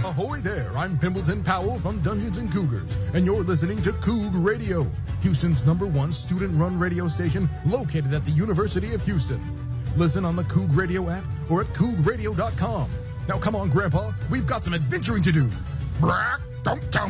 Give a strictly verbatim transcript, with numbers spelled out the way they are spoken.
Ahoy there, I'm Pimbleton Powell from Dungeons and Cougars, and you're listening to Coug Radio, Houston's number one student-run radio station located at the University of Houston. Listen on the Coug Radio app or at coug radio dot com. Now come on, Grandpa, we've got some adventuring to do. Brack, don't tell